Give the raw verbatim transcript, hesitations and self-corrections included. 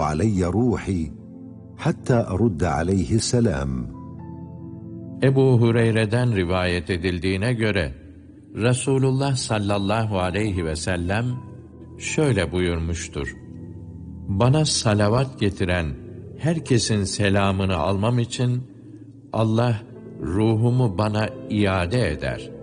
علي روحي حتى أرد عليه السلام. Ebu Hureyre'den rivayet edildiğine göre Resulullah sallallahu aleyhi ve sellem şöyle buyurmuştur: Bana salavat getiren herkesin selamını almam için Allah ruhumu bana iade eder.